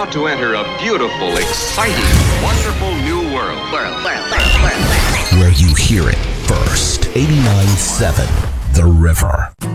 about to enter a beautiful, exciting, wonderful new world. Where you hear it first. 89.7 The River.